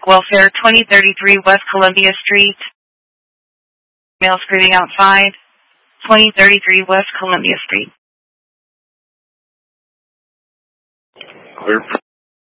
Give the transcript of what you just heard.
Welfare 2033 West Columbia Street. Male screaming outside. 2033 West Columbia Street. Clear.